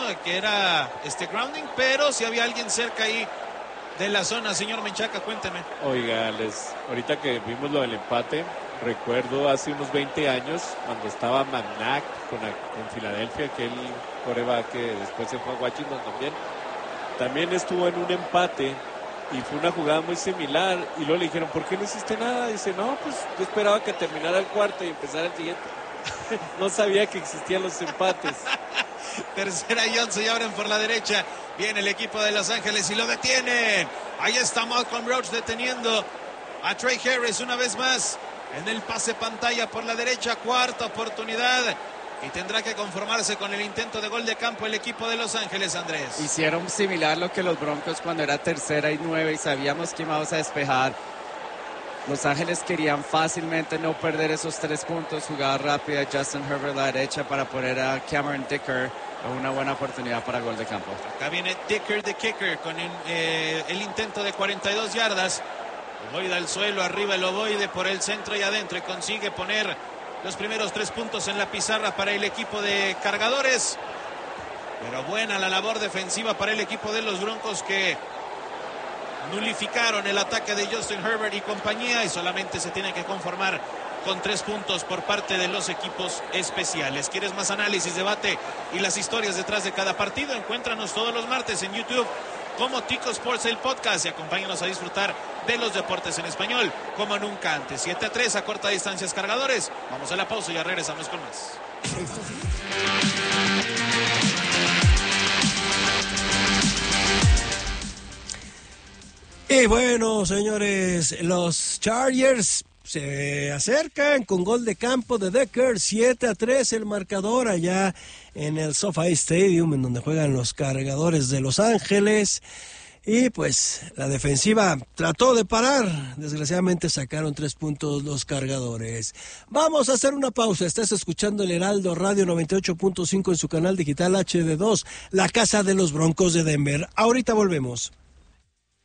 que era grounding, pero si había alguien cerca ahí de la zona. Señor Menchaca, cuénteme. Oiga, ahorita que vimos lo del empate, recuerdo hace unos 20 años cuando estaba McNabb con Filadelfia, aquel quarterback que después se fue a Washington también estuvo en un empate y fue una jugada muy similar y luego le dijeron, ¿por qué no hiciste nada? Dice, no, pues yo esperaba que terminara el cuarto y empezara el siguiente. No sabía que existían los empates. Tercera y 11 y abren por la derecha. Viene el equipo de Los Ángeles y lo detienen. Ahí está Malcolm Roach deteniendo a Trey Harris una vez más en el pase pantalla por la derecha. Cuarta oportunidad y tendrá que conformarse con el intento de gol de campo el equipo de Los Ángeles, Andrés. Hicieron similar lo que los Broncos cuando era 3ª y 9 y sabíamos que íbamos a despejar. Los Ángeles querían fácilmente no perder esos 3 puntos, jugada rápida, Justin Herbert a la derecha para poner a Cameron Dicker, una buena oportunidad para gol de campo. Acá viene Dicker the kicker con el intento de 42 yardas. Ovoide al suelo, arriba el ovoide por el centro y adentro y consigue poner los primeros 3 puntos en la pizarra para el equipo de Cargadores. Pero buena la labor defensiva para el equipo de los Broncos que nulificaron el ataque de Justin Herbert y compañía y solamente se tiene que conformar con 3 puntos por parte de los equipos especiales. ¿Quieres más análisis, debate y las historias detrás de cada partido? Encuéntranos todos los martes en YouTube como Tico Sports, el podcast, y acompáñanos a disfrutar de los deportes en español como nunca antes. 7-3 a corta distancia, Cargadores. Vamos a la pausa y ya regresamos con más. Y bueno, señores, los Chargers se acercan con gol de campo de Decker, 7-3 el marcador allá en el SoFi Stadium, en donde juegan los Cargadores de Los Ángeles. Y pues la defensiva trató de parar, desgraciadamente sacaron 3 puntos los Cargadores. Vamos a hacer una pausa. Estás escuchando el Heraldo Radio 98.5 en su canal digital HD2, la casa de los Broncos de Denver. Ahorita volvemos.